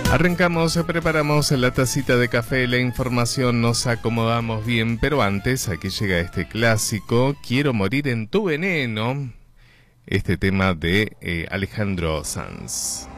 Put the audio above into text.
Arrancamos, preparamos la tacita de café, la información, nos acomodamos bien, pero antes, aquí llega este clásico, Quiero morir en tu veneno, este tema de Alejandro Sanz.